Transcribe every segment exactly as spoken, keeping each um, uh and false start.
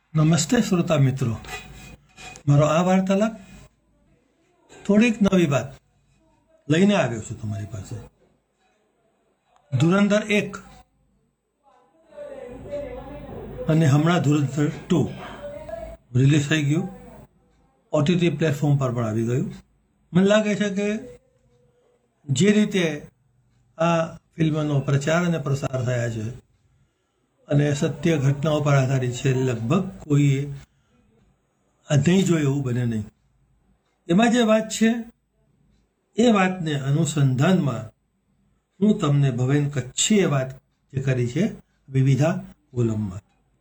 નમસ્તે શ્રોતા મિત્રો, મારો આ વાર્તાલાપ થોડીક નવી વાત લઈને આવ્યો છું તમારી પાસે. ધુરંધર એક અને હમણાં ધુરંધર ટુ રિલીઝ થઈ ગયું, ઓટીટી પ્લેટફોર્મ પર પણ આવી ગયું. મને લાગે છે કે જે રીતે આ ફિલ્મનો પ્રચાર અને પ્રસાર થયા છે અને સત્ય ઘટનાઓ પર આધારિત છે, લગભગ કોઈએ આ નહીં જોયું એવું બને નહીં. એમાં જે વાત છે એ વાતને અનુસંધાનમાં હું તમને ભવેન કચ્છીએ વાત જે કરી છે વિવિધા કોલમમાં.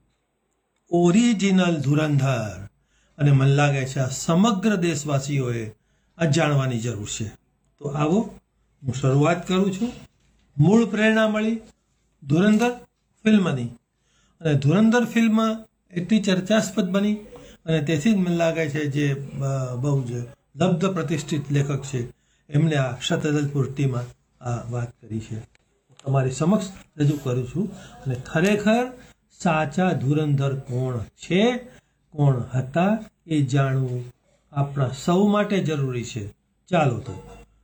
ઓરિજિનલ ધુરંધર, અને મને લાગે છે આ સમગ્ર દેશવાસીઓએ આ જાણવાની જરૂર છે. તો આવો હું શરૂઆત કરું છું. મૂળ પ્રેરણા મળી ધુરંધર ફિલ્મની, અને ધુરંધર ફિલ્મ એટલી ચર્ચાસ્પદ બની અને તેથી જ મને લાગે છે જે બહુ જ લબ્ધ પ્રતિષ્ઠિત લેખક છે એમણે આ શતદલપૂર્તિમાં આ વાત કરી છે, તમારી સમક્ષ રજૂ કરું છું. અને ખરેખર સાચા ધુરંધર કોણ છે, કોણ હતા એ જાણવું આપણા સૌ માટે જરૂરી છે. ચાલો તો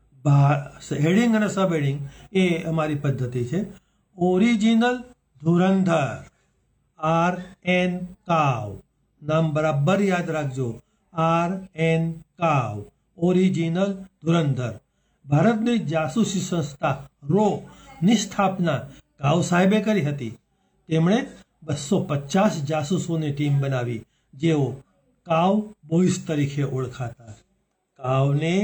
હેડિંગ અને સબ હેડિંગ એ અમારી પદ્ધતિ છે. ઓરિજિનલ ધુરંધર, આર એન કાવ, નામ બરાબર યાદ રાખજો, આર એન કાવ, ઓરિજિનલ ધુરંધર. ભારતની જાસૂસી સંસ્થા રો ની સ્થાપના કાવ સાહેબે કરી હતી. તેમણે બસો પચાસ જાસૂસોની ટીમ બનાવી જેઓ કાવ બોયઝ તરીકે ઓળખાતા. કાવને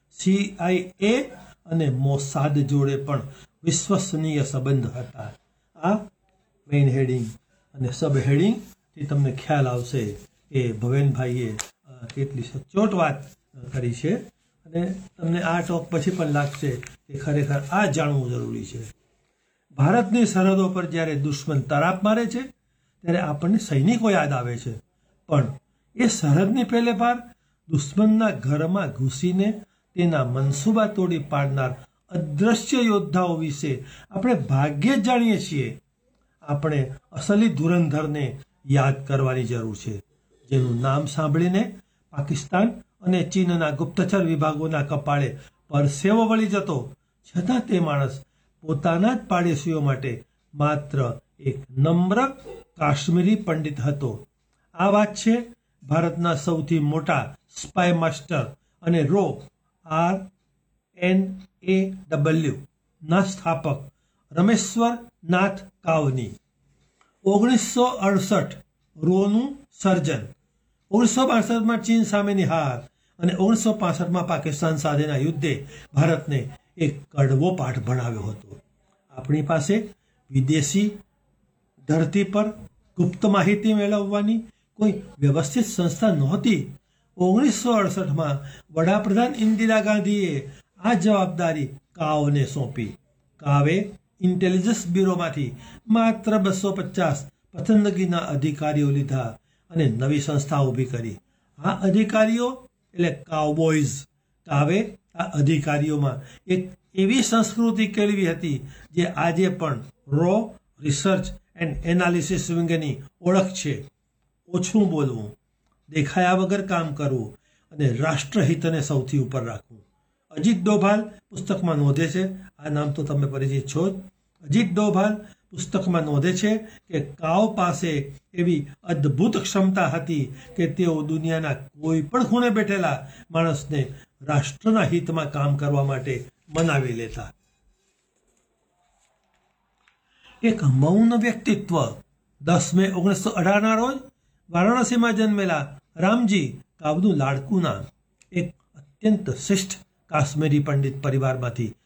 સીઆઈએ અને મોસાદ જોડે પણ વિશ્વસનીય સંબંધ હતા. આ મેઇન હેડિંગ અને સબ હેડિંગથી તમને ખ્યાલ આવશે કે ભવેનભાઈએ કેટલી સચોટ વાત કરી છે, અને તમને આ ટોક પછી પણ લાગશે કે ખરેખર આ જાણવું જરૂરી છે. ભારતની સરહદો પર જ્યારે દુશ્મન તરાપ મારે છે ત્યારે આપણને સૈનિકો યાદ આવે છે, પણ એ સરહદની પહેલે પાર દુશ્મનના ઘરમાં ઘૂસીને તેના મનસૂબા તોડી પાડનાર અદ્રશ્ય યોદ્ધાઓ વિશે આપણે ભાગ્યે જ જાણીએ છીએ. આપણે અસલી ધુરંધરને યાદ કરવાની જરૂર છે, જેનું નામ સાંભળીને પાકિસ્તાન અને ચીનના ગુપ્તચર વિભાગોના કપાળે પરસેવો વળી જતો, છતાં તે માણસ પોતાના જ પાડોશીઓ માટે માત્ર એક નમ્ર કાશ્મીરી પંડિત હતો. આ વાત છે ભારતના સૌથી મોટા સ્પાય માસ્ટર અને row R N A W ના સ્થાપક રમેશ્વર નાથ કાવની. ઓગણીસો અડસઠ રોનું સર્જન, ઓગણીસો બાસઠમાં ચીન સામેની હાર અને ઓગણીસો પાસઠમાં પાકિસ્તાન સાથેના યુદ્ધે ભારતને એક કડવો પાઠ ભણાવ્યો હતો. આપણી પાસે વિદેશી ધરતી પર ગુપ્ત માહિતી મેળવવાની કોઈ વ્યવસ્થિત સંસ્થા નહોતી. ઓગણીસો અડસઠમાં વડાપ્રધાન ઇન્દિરા ગાંધીએ આ જવાબદારી કાવને સોંપી. કાવે ઇન્ટેલિજન્સ બ્યુરોમાંથી માત્ર બસો પચાસ પસંદગીના અધિકારીઓ લીધા અને નવી સંસ્થા ઊભી કરી. આ અધિકારીઓ એટલે કાવબોયઝ. કાવે આ અધિકારીઓમાં એક એવી સંસ્કૃતિ કેળવી હતી જે આજે પણ રો રિસર્ચ એન્ડ એનાલિસિસ વિંગની ઓળખ છે. ઓછું બોલવું, દેખાયા વગર કામ કરવું અને રાષ્ટ્રહિતને સૌથી ઉપર રાખવું. અજીત ડોભાલ પુસ્તકમાં નોંધે છે, આ નામ તો તમે પરિચિત છો જ. અજીત ડોભાલ પુસ્તકમાં નોંધે છે કે કાવ પાસે એવી અદ્ભુત ક્ષમતા હતી કે તેઓ દુનિયાના કોઈ પણ ખૂણે બેઠેલા માણસને રાષ્ટ્રના હિતમાં કામ કરવા માટે મનાવી લેતા. એક મૌન વ્યક્તિત્વ. દસ મે ઓગણીસો અઢારના રોજ વારાણસીમાં જન્મેલા રામજી કાવનું લાડકું નામ. એક અત્યંત શ્રેષ્ઠ કાશ્મીરી પંડિત પરિવારમાંથી